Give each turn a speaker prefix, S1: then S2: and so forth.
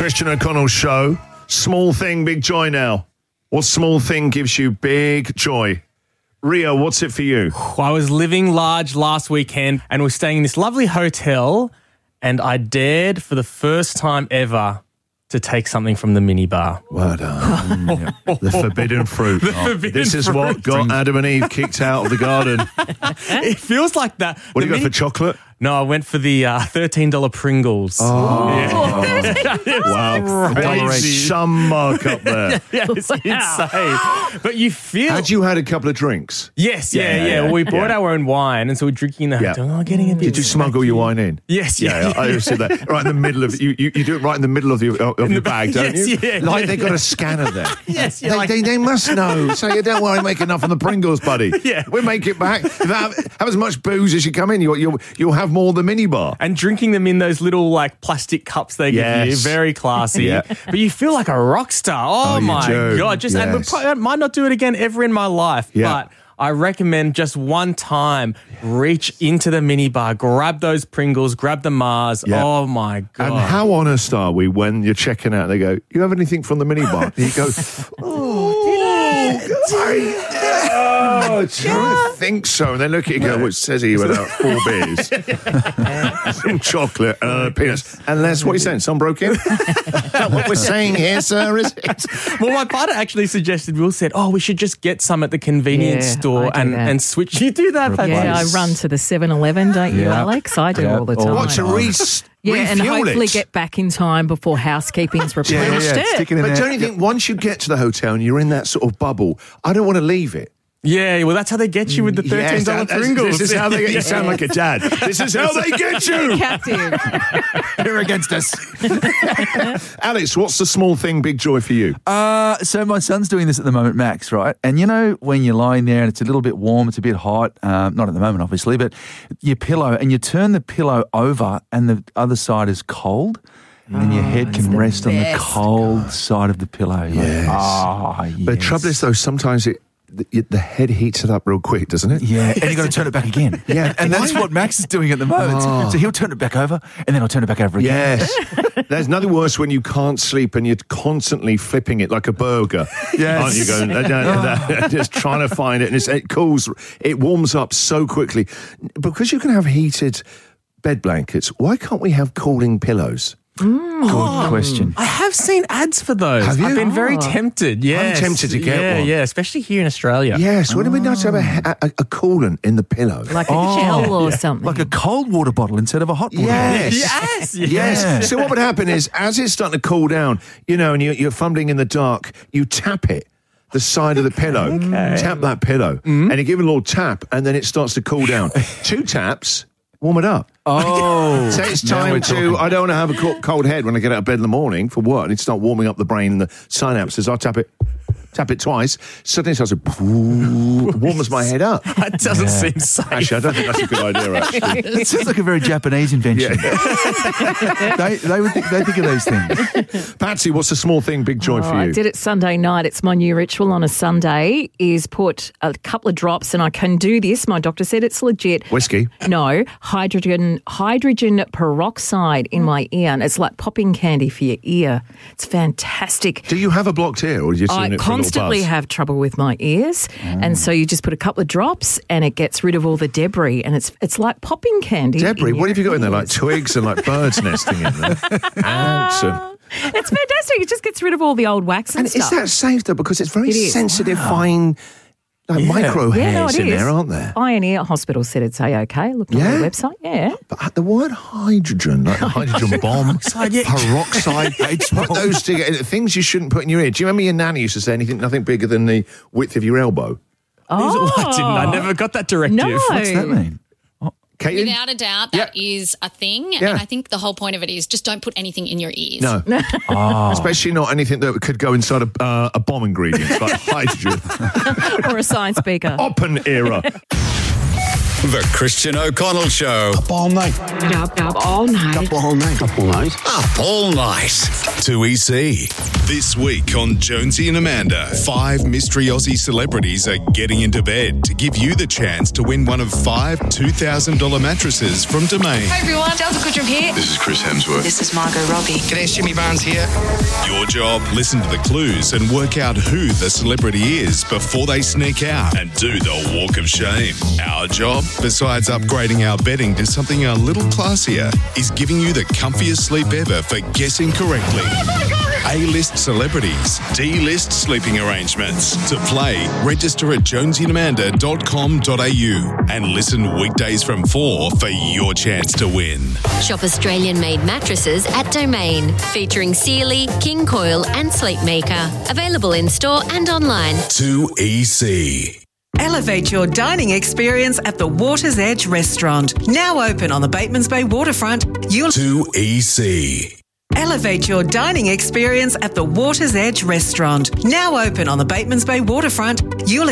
S1: Christian O'Connell Show. Small thing, big joy now. What small thing gives you big joy? Rio, what's it for you?
S2: I was living large last weekend and was staying in this lovely hotel, and I dared for the first time ever to take something from the minibar.
S1: Well done. The forbidden fruit. This is what got Adam and Eve kicked out of the garden.
S2: It feels like that.
S1: What do you go for, chocolate?
S2: No, I went for the $13 Pringles.
S1: Wow.
S2: Crazy.
S1: Some mark up there.
S2: Yeah, it's insane. But you feel...
S1: Had you had a couple of drinks?
S2: Yes, yeah. Well, we brought our own wine, and so we're drinking in the hotel. Getting a bit...
S1: Did you smuggle your wine in?
S2: Yes,
S1: I always said that. Right in the middle of... You do it right in the middle of your bag, don't you?
S2: Yeah.
S1: They got a scanner there.
S2: Yes,
S1: They must know. So you don't worry, make enough on the Pringles, buddy.
S2: Yeah.
S1: We'll make it back. Have as much booze as you come in. You'll have more than minibar.
S2: And drinking them in those little plastic cups they give you, very classy.
S1: Yeah.
S2: But you feel like a rock star. Oh my God! I might not do it again ever in my life, but I recommend just one time reach into the minibar, grab those Pringles, grab the Mars. Yeah. Oh my God!
S1: And how honest are we when you're checking out? They go, "You have anything from the minibar?" And you go, I don't think so. And they look at you and go, well, it says here about 4 beers, some chocolate, peanuts. Unless, what are you saying, some broke in? Is that what we're saying here, sir, is it?
S2: Well, my partner actually suggested, Will said, we should just get some at the convenience store and switch. You do that,
S3: Yeah, I run to the 7-Eleven, don't you, Alex? I do all the time.
S1: What, to
S3: and hopefully get back in time before housekeeping's replenished it.
S1: But don't you think once you get to the hotel and you're in that sort of bubble, I don't want to leave it.
S2: Yeah, well, that's how they get you with the $13 Pringles.
S1: This is how they get you. Sound like a dad. This is how they get you.
S3: Captive.
S1: You're against us. Alex, what's the small thing, big joy for you?
S4: So my son's doing this at the moment, Max, right? And you know when you're lying there and it's a little bit warm, it's a bit hot, not at the moment, obviously, but your pillow, and you turn the pillow over and the other side is cold. And then your head can rest on the cold side of the pillow.
S1: Yes.
S4: Yes.
S1: But the trouble is, though, sometimes the head heats it up real quick, doesn't it?
S4: Yeah, and you've got to turn it back again.
S1: Yeah.
S4: And that's what Max is doing at the moment. So he'll turn it back over, and then I'll turn it back over again.
S1: Yes. There's nothing worse when you can't sleep and you're constantly flipping it like a burger.
S4: Yes.
S1: Aren't you going, just trying to find it, and it warms up so quickly. Because you can have heated bed blankets, why can't we have cooling pillows?
S4: Good question.
S2: I have seen ads for those.
S1: Have you?
S2: I've been very tempted. Yes.
S1: I'm tempted to get one.
S2: Yeah, especially here in Australia.
S1: Yes, wouldn't it be nice to have a coolant in the pillow?
S3: Like a gel or something.
S4: Like a cold water bottle instead of a hot water bottle.
S1: Yes. So what would happen is, as it's starting to cool down, and you're fumbling in the dark, you tap it. The side of the pillow. Tap that pillow. And you give it a little tap, and then it starts to cool down. 2 taps, warm it up. So it's time I don't want to have a cold head when I get out of bed in the morning for work. I need to start warming up the brain and the synapses. I tap it twice. Suddenly it starts to warms my head up.
S2: That doesn't seem safe.
S1: Actually, I don't think that's a good idea, actually.
S4: It sounds like a very Japanese invention. they think of those things.
S1: Patsy, what's the small thing, big joy for you?
S3: I did it Sunday night. It's my new ritual on a Sunday is put a couple of drops, and I can do this. My doctor said it's legit.
S1: Whiskey?
S3: No, hydrogen peroxide in my ear, and it's like popping candy for your ear. It's fantastic.
S1: Do you have a blocked ear, or are you doing it for a little
S3: constantly
S1: buzz?
S3: have trouble with my ears, and so you just put a couple of drops and it gets rid of all the debris, and it's like popping candy.
S1: Debris? What have you got in there? Like twigs and like birds nesting in there? Ants and...
S3: It's fantastic. It just gets rid of all the old wax and stuff.
S1: Is that safe though? Because it's very sensitive,
S3: Wow.
S1: fine, micro hairs in there, aren't there?
S3: Eye and Ear Hospital said it's okay. Looked on the website. Yeah.
S1: But the word hydrogen, like the hydrogen bomb, peroxide, put those together, things you shouldn't put in your ear. Do you remember your nanny used to say nothing bigger than the width of your elbow?
S2: I never got that directive.
S3: No.
S4: What's that mean?
S1: Caitlin?
S5: Without a doubt, that is a thing. And I think the whole point of it is just don't put anything in your ears.
S1: No. Especially not anything that could go inside a bomb ingredient, like hydrogen.
S3: Or a science speaker.
S1: Open era.
S6: The Christian O'Connell Show.
S7: Up all night.
S8: Up all night.
S7: Up all night. Up all night.
S6: Up all night.
S9: 2EC. This week on Jonesy and Amanda, 5 mystery Aussie celebrities are getting into bed to give you the chance to win one of 5 $2,000 mattresses from Domain.
S10: Hi everyone, Delta Kudrum here.
S11: This is Chris Hemsworth.
S10: This is Margot Robbie.
S12: G'day, it's Jimmy Barnes here.
S9: Your job, listen to the clues and work out who the celebrity is before they sneak out and do the walk of shame. Our job, besides upgrading our bedding to something a little classier, is giving you the comfiest sleep ever for guessing correctly. A-list celebrities, D-list sleeping arrangements. To play, register at jonesyandamanda.com.au and listen weekdays from 4 for your chance to win.
S13: Shop Australian-made mattresses at Domain, featuring Sealy, King Coil and Sleepmaker. Available in store and online.
S9: 2EC.
S14: Elevate your dining experience at the Water's Edge restaurant. Now open on the Batemans Bay waterfront.
S9: 2EC.
S14: Elevate your dining experience at the Water's Edge restaurant. Now open on the Batemans Bay waterfront. You'll